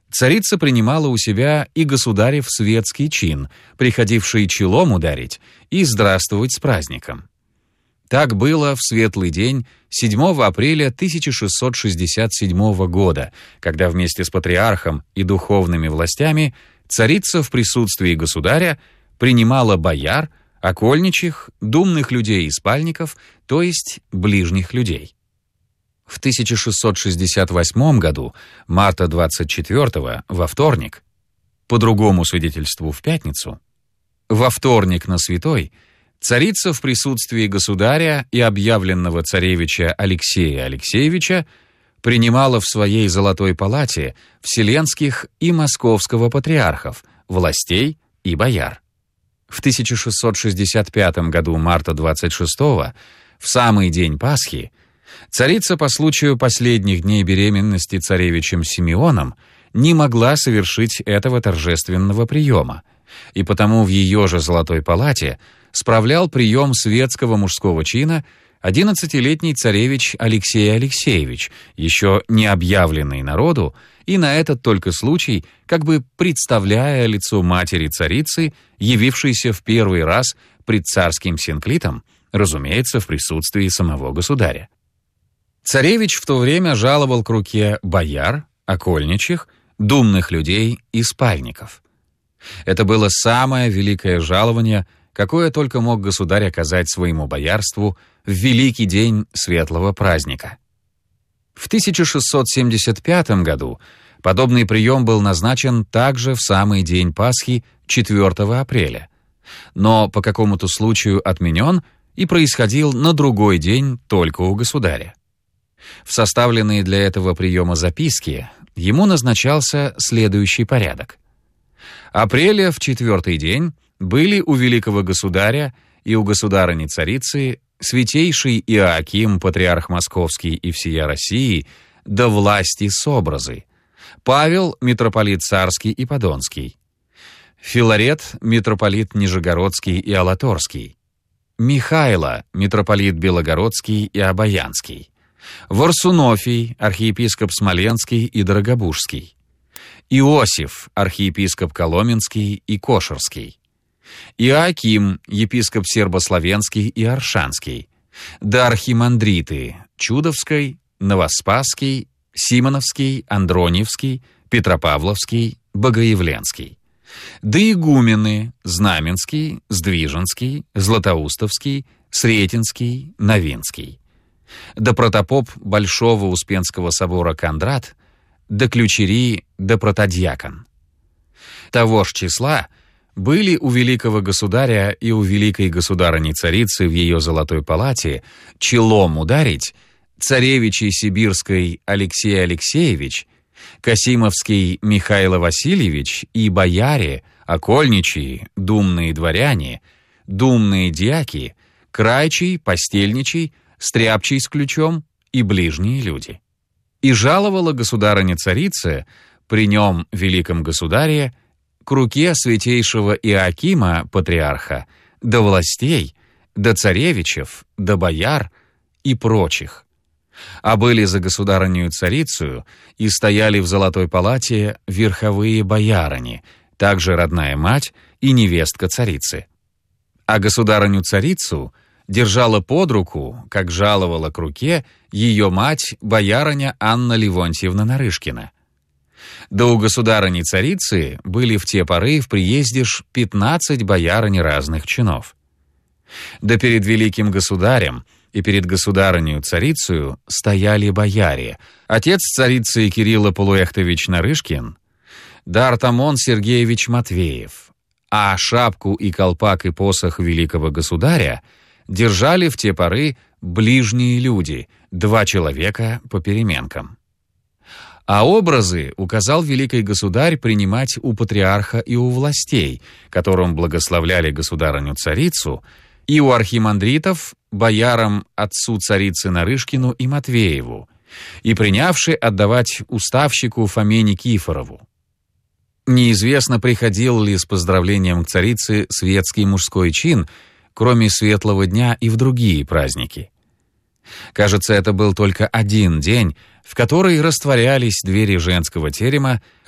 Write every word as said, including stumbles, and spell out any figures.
Царица принимала у себя и государев светский чин, приходивший челом ударить и здравствовать с праздником. Так было в светлый день седьмого апреля тысяча шестьсот шестьдесят седьмого года, когда вместе с патриархом и духовными властями царица в присутствии государя принимала бояр, окольничих, думных людей и спальников, то есть ближних людей. В тысяча шестьсот шестьдесят восьмом году, марта двадцать четвёртого, во вторник, по другому свидетельству в пятницу, во вторник на Святой, царица в присутствии государя и объявленного царевича Алексея Алексеевича принимала в своей золотой палате вселенских и московского патриархов, властей и бояр. В тысяча шестьсот шестьдесят пятом году, марта двадцать шестого, в самый день Пасхи, царица по случаю последних дней беременности царевичем Симеоном не могла совершить этого торжественного приема, и потому в ее же золотой палате справлял прием светского мужского чина одиннадцатилетний царевич Алексей Алексеевич, еще не объявленный народу, и на этот только случай, как бы представляя лицо матери царицы, явившейся в первый раз пред царским синклитом, разумеется, в присутствии самого государя. Царевич в то время жаловал к руке бояр, окольничих, думных людей и спальников. Это было самое великое жалование, какое только мог государь оказать своему боярству в великий день светлого праздника. В тысяча шестьсот семьдесят пятом году подобный прием был назначен также в самый день Пасхи, четвёртого апреля, но по какому-то случаю отменен и происходил на другой день только у государя. В составленные для этого приема записки ему назначался следующий порядок. Апреля в четвертый день были у великого государя и у государыни-царицы святейший Иоаким, патриарх Московский и всея России, до власти с образы, Павел, митрополит Царский и Подонский, Филарет, митрополит Нижегородский и Алаторский, Михайло, митрополит Белогородский и Обаянский, Варсунофий, архиепископ Смоленский и Дорогобужский, Иосиф, архиепископ Коломенский и Кошерский, Иоаким, епископ Сербославенский и Оршанский, да архимандриты Чудовской, Новоспасский, Симоновский, Андроньевский, Петропавловский, Богоявленский, да игумены Знаменский, Сдвиженский, Златоустовский, Сретенский, Новинский, да протопоп Большого Успенского собора Кондрат, да ключери, да протодьякон. Того ж числа были у великого государя и у великой государыни-царицы в ее золотой палате челом ударить царевичей Сибирской Алексей Алексеевич, Касимовский Михаил Васильевич и бояре, окольничьи, думные дворяне, думные дьяки, крайчий, постельничий, стряпчий с ключом и ближние люди. И жаловала государыня-царица при нем великом государе к руке святейшего Иоакима, патриарха, до властей, до царевичев, до бояр и прочих. А были за государыню-царицу и стояли в золотой палате верховые боярыни, также родная мать и невестка царицы. А государыню-царицу держала под руку, как жаловала к руке, ее мать, боярыня Анна Левонтьевна Нарышкина. Да у государыни-царицы были в те поры в приезде ж пятнадцать боярынь разных чинов. Да перед великим государем и перед государынею-царицею стояли бояре, отец царицы Кирилла Полуэхтович Нарышкин, да Артамон Сергеевич Матвеев, а шапку и колпак и посох великого государя держали в те поры ближние люди, два человека по переменкам. А образы указал великий государь принимать у патриарха и у властей, которым благословляли государыню-царицу, и у архимандритов, боярам отцу царицы Нарышкину и Матвееву, и принявши отдавать уставщику Фоме Никифорову. Неизвестно, приходил ли с поздравлением к царице светский мужской чин, кроме светлого дня и в другие праздники. Кажется, это был только один день, в который растворялись двери женского терема,